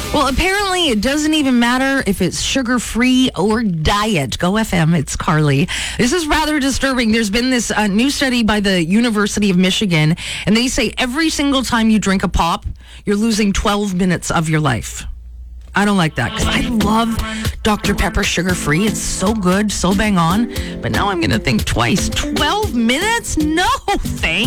Well, apparently it doesn't even matter if it's sugar-free or diet. Go FM, it's Carly. This is rather disturbing. There's been this new study by the University of Michigan, and they say every single time you drink a pop, you're losing 12 minutes of your life. I don't like that because I love Dr. Pepper sugar-free. It's so good, so bang on. But now I'm going to think twice. 12 minutes? No, thanks.